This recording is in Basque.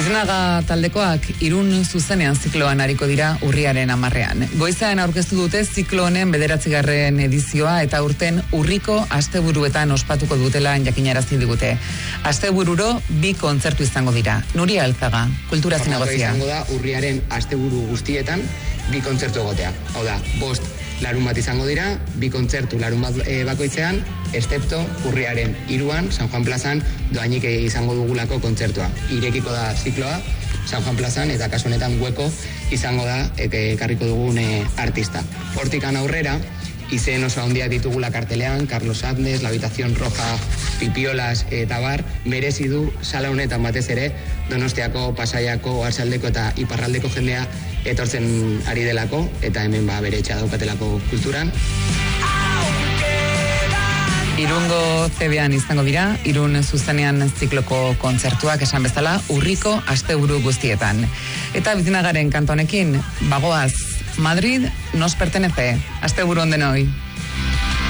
Biznaga taldekoak Irun zuzenean zikloan ariko dira urriaren 10ean. Goizean aurkeztu dute ziklo honen 9. edizioa eta urten urriko asteburuetan ospatuko dutela jakinarazi digute. Astebururo 2 kontzertu izango dira. Nuria Alzaga, Kultura Zinegozia. Izango da urriaren asteburu guztietan 2 kontzertu egotea. Hau da, 5 larun bat izango dira, 2 kontzertu larun bat bakoitzean, excepto urriaren 3an, San Juan plazan, doainik izango dugulako kontzertua. Irekiko da zikloa, San Juan plazan, eta kasu honetan Hueko izango da, ekarriko dugun artista. Hortikan aurrera, izen oso handiak ditugula kartelean, Carlos Adnes, La Habitación Roja, Pipiolas eta bar, merezi du sala honetan batez ere, Donostiako, Pasaiako, Oarsoaldeko eta Iparraldeko jendea etortzen ari delako, eta hemen bere etxea daukatelako kulturan. Irungo zebean izango dira, Irun zuzenean zikloko kontzertuak esan bezala, urriko asteburu guztietan. Eta Bizinagaren kantonekin, bagoaz, Madrid nos pertenece, asteburu ondenoi.